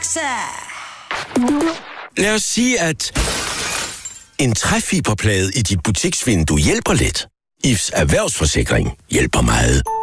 Haps. Lad os sige, at en træfiberplade i dit butiksvindue hjælper lidt. IFS erhvervsforsikring hjælper meget.